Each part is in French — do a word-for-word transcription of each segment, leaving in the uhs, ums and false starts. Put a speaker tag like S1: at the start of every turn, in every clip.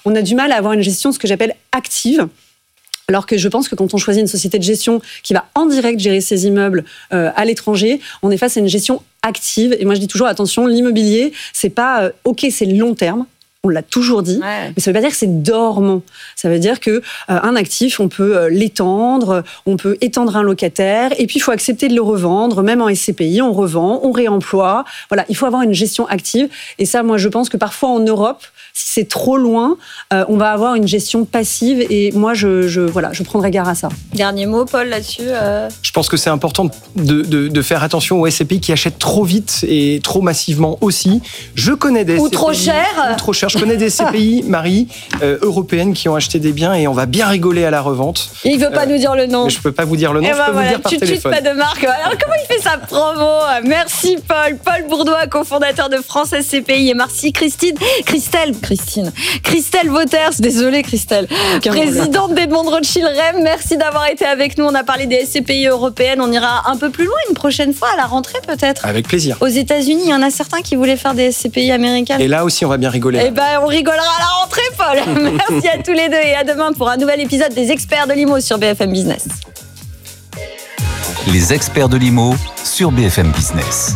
S1: on a du mal à avoir une gestion, ce que j'appelle active. Alors que je pense que quand on choisit une société de gestion qui va en direct gérer ses immeubles euh, à l'étranger, on est face à une gestion active. Et moi, je dis toujours, attention, l'immobilier, c'est pas, euh, OK, c'est long terme. On l'a toujours dit, ouais. Mais ça veut pas dire que c'est dormant. Ça veut dire que euh, un actif, on peut euh, l'étendre, on peut étendre un locataire, et puis il faut accepter de le revendre, même en S C P I, on revend, on réemploie. Voilà, il faut avoir une gestion active. Et ça, moi, je pense que parfois en Europe, si c'est trop loin, euh, on va avoir une gestion passive. Et moi, je, je voilà, je prendrai garde à ça.
S2: Dernier mot, Paul, là-dessus. Euh...
S3: Je pense que c'est important de, de, de faire attention aux S C P I qui achètent trop vite et trop massivement aussi. Je connais des
S2: ou
S3: S C P I,
S2: trop cher.
S3: Ou trop cher. Je connais des S C P I, Marie, euh, européennes qui ont acheté des biens et on va bien rigoler à la revente.
S2: Il veut pas euh, nous dire le nom.
S3: Mais je peux pas vous dire le nom.
S2: Et
S3: je
S2: ben
S3: peux
S2: voilà,
S3: vous dire par
S2: tu ne
S3: téléphone.
S2: pas de marque. Alors comment il fait sa promo? Merci Paul. Paul Bourdois, cofondateur de France S C P I, et merci Christine, Christelle, Christine, Christelle Wauters. Désolée Christelle, Aucun présidente d'Edmond Rothschild Rem. Merci d'avoir été avec nous. On a parlé des S C P I européennes. On ira un peu plus loin une prochaine fois à la rentrée peut-être.
S3: Avec plaisir.
S2: Aux États-Unis, il y en a certains qui voulaient faire des S C P I américaines.
S3: Et là aussi, on va bien rigoler.
S2: Eh ben, on rigolera à la rentrée, Paul. Merci à tous les deux et à demain pour un nouvel épisode des Experts de l'I M O sur B F M Business.
S4: Les Experts de l'I M O sur B F M Business.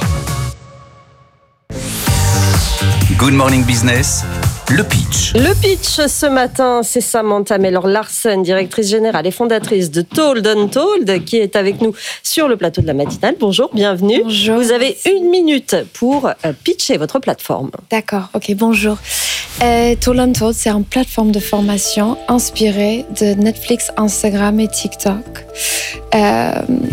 S4: Good Morning Business, le pitch.
S5: Le pitch ce matin, c'est Samantha Mellor-Larsen, directrice générale et fondatrice de Told Untold, qui est avec nous sur le plateau de la matinale. Bonjour, bienvenue.
S6: Bonjour.
S5: Vous avez une minute pour pitcher votre plateforme.
S6: D'accord, ok, bonjour. Euh, Told Untold, c'est une plateforme de formation inspirée de Netflix, Instagram et TikTok. Euh,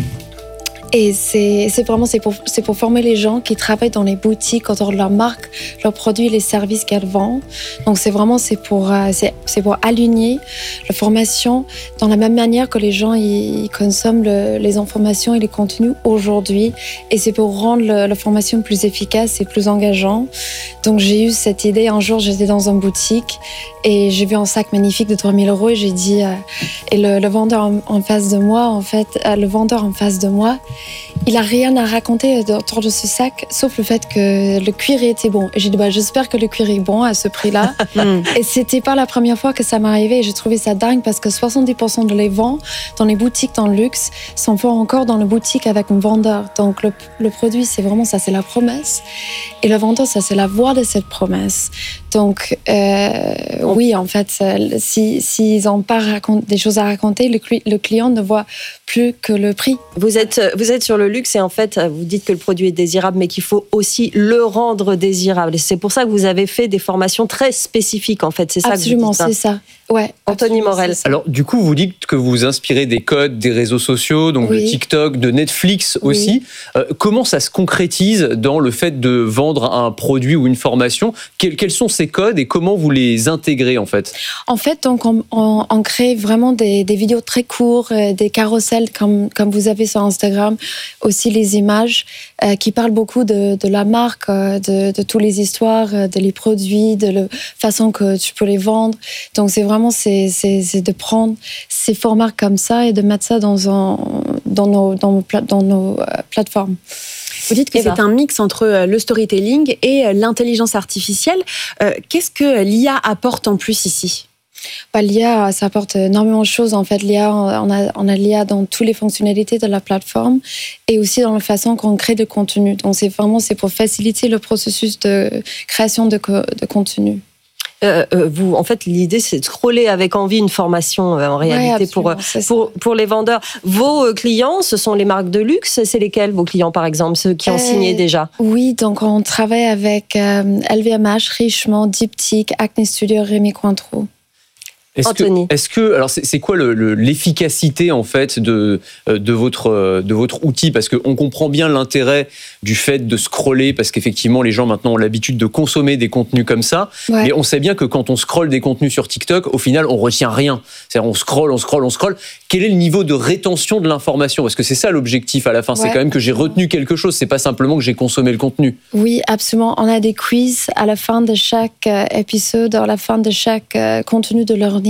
S6: Et c'est, c'est vraiment c'est pour, c'est pour former les gens qui travaillent dans les boutiques autour de leur marque, leurs produits, les services qu'elles vendent. Donc c'est vraiment c'est pour, c'est, c'est pour aligner la formation dans la même manière que les gens ils consomment le, les informations et les contenus aujourd'hui. Et c'est pour rendre le, la formation plus efficace et plus engageante. Donc j'ai eu cette idée. Un jour, j'étais dans une boutique et j'ai vu un sac magnifique de trois mille euros et j'ai dit euh, et le, le vendeur en, en face de moi, en fait, euh, le vendeur en face de moi. Il a rien à raconter autour de ce sac, sauf le fait que le cuir était bon. Et j'ai dit, bah, j'espère que le cuir est bon à ce prix-là. Et c'était pas la première fois que ça m'arrivait. Et j'ai trouvé ça dingue parce que soixante-dix pour cent de les ventes dans les boutiques dans le luxe sont faits encore dans les boutiques avec un vendeur. Donc le, le produit, c'est vraiment ça, c'est la promesse. Et le vendeur, ça, c'est la voix de cette promesse. Donc euh, oui, en fait, si, s'ils n'ont pas raconté, des choses à raconter, le, le client ne voit plus que le prix.
S5: Vous êtes, vous êtes sur le luxe et en fait, vous dites que le produit est désirable, mais qu'il faut aussi le rendre désirable. Et c'est pour ça que vous avez fait des formations très spécifiques, en fait. C'est ça
S6: absolument,
S5: que vous dites,
S6: c'est ça. Ouais,
S5: Anthony Morel.
S7: Alors, du coup, vous dites que vous vous inspirez des codes des réseaux sociaux, donc
S6: oui.
S7: de TikTok, de Netflix aussi.
S6: Oui.
S7: Euh, comment ça se concrétise dans le fait de vendre un produit ou une formation ? Quels, quels sont ces codes et comment vous les intégrez, en fait ?
S6: En fait, donc, on, on, on crée vraiment des, des vidéos très courtes, euh, des carousels comme, comme vous avez sur Instagram, aussi les images euh, qui parlent beaucoup de, de la marque, euh, de, de toutes les histoires, euh, de les produits, de la façon que tu peux les vendre. Donc, c'est vraiment c'est, c'est, c'est de prendre ces formats comme ça et de mettre ça dans, un, dans nos, dans nos, dans nos euh, plateformes.
S8: Vous dites que
S6: Eva.
S8: c'est un mix entre le storytelling et l'intelligence artificielle. Euh, qu'est-ce que l'I A apporte en plus ici ?
S6: Bah, l'I A, ça apporte énormément de choses. En fait, l'I A, on a, on a l'I A dans toutes les fonctionnalités de la plateforme et aussi dans la façon qu'on crée de contenu. Donc, c'est vraiment c'est pour faciliter le processus de création de, de contenu.
S5: Euh, euh, vous, en fait, l'idée, c'est de scroller avec envie une formation, euh, en réalité,
S6: ouais,
S5: pour, pour, pour les vendeurs. Vos euh, clients, ce sont les marques de luxe. C'est lesquels, vos clients, par exemple, ceux qui ont euh, signé déjà ?
S6: Oui, donc on travaille avec euh, L V M H, Richemont, Diptyque, Acne Studio, Rémy Cointreau.
S7: Est-ce
S5: Anthony.
S7: Que, est-ce que, alors c'est, c'est quoi le, le, l'efficacité en fait de de votre de votre outil, parce que on comprend bien l'intérêt du fait de scroller, parce qu'effectivement les gens maintenant ont l'habitude de consommer des contenus comme ça, ouais. Mais on sait bien que quand on scrolle des contenus sur TikTok, au final on retient rien. C'est-à-dire on scrolle, on scrolle, on scrolle. Quel est le niveau de rétention de l'information ? Parce que c'est ça l'objectif à la fin, ouais. C'est quand même que j'ai retenu quelque chose. C'est pas simplement que j'ai consommé le contenu.
S6: Oui, absolument. On a des quiz à la fin de chaque épisode, à la fin de chaque contenu de leur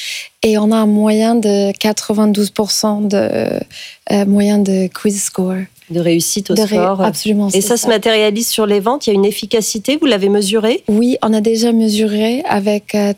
S6: et on a un moyen de quatre-vingt-douze pour cent de euh, moyen de quiz score.
S5: De réussite au
S6: de
S5: score.
S6: Ré... Absolument.
S5: Et ça, ça se matérialise sur les ventes. Il y a une efficacité, vous l'avez mesuré ?
S6: Oui, on a déjà mesuré avec euh,